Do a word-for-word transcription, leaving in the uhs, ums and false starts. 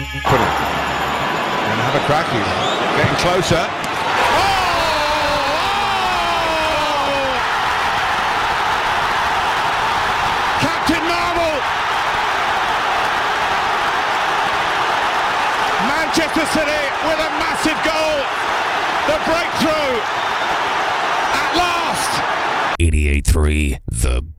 Couldn't. Gonna have a crack. He's getting closer. Captain Marvel! Manchester City with a massive goal. The breakthrough at last. eighty-eight three The